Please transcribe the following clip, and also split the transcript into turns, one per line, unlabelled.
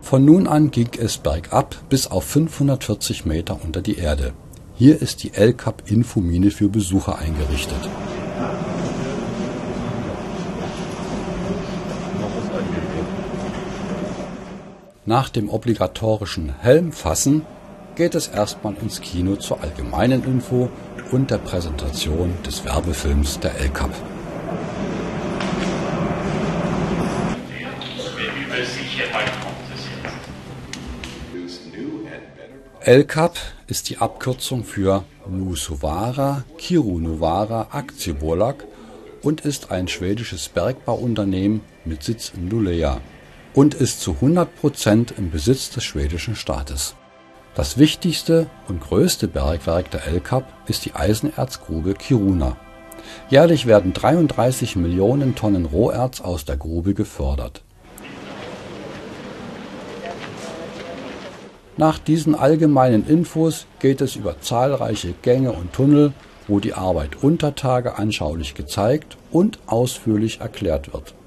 Von nun an ging es bergab bis auf 540 Meter unter die Erde. Hier ist die El-Kab-Infomine für Besucher eingerichtet. Nach dem obligatorischen Helmfassen geht es erstmal ins Kino zur allgemeinen Info und der Präsentation des Werbefilms der El-Kab. El-Kab ist die Abkürzung für Nuussuvaara Kiirunavaara Aktiebolag und ist ein schwedisches Bergbauunternehmen mit Sitz in Luleå und ist zu 100% im Besitz des schwedischen Staates. Das wichtigste und größte Bergwerk der El-Kab ist die Eisenerzgrube Kiruna. Jährlich werden 33 Millionen Tonnen Roherz aus der Grube gefördert. Nach diesen allgemeinen Infos geht es über zahlreiche Gänge und Tunnel, wo die Arbeit unter Tage anschaulich gezeigt und ausführlich erklärt wird.